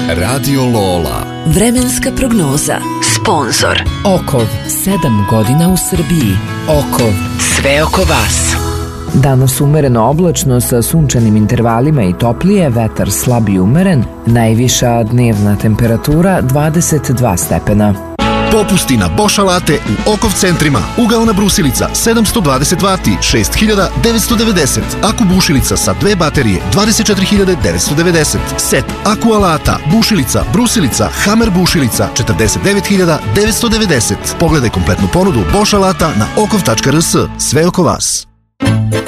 Radio Lola. Vremenska prognoza. Sponzor Okov, 7 godina u Srbiji. Okov, sve oko vas. Danas umereno oblačno sa sunčanim intervalima i toplije, vetar slab i umeren, najviša dnevna temperatura 22 stepena. Popusti na Bosch alate u Okov centrima. Ugaona brusilica 720 W 6.990. Aku bušilica sa 2 baterije 24.990. Set aku alata, bušilica, brusilica, Hammer bušilica 49.990. Pogledaj kompletnu ponudu Bosch alata na okov.rs. Sve oko vas.